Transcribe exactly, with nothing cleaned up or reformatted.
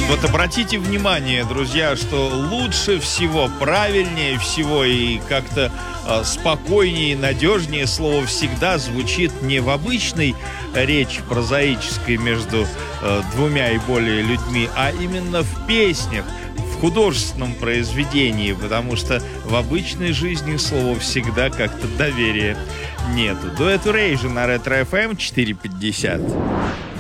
Вот обратите внимание, друзья, что лучше всего, правильнее всего и как-то э, спокойнее и надежнее слово «всегда» звучит не в обычной речи прозаической между э, двумя и более людьми, а именно в песнях, в художественном произведении, потому что в обычной жизни слова «всегда» как-то доверия нету. Дуэт Erasure на Ретро эф эм четыре пятьдесят.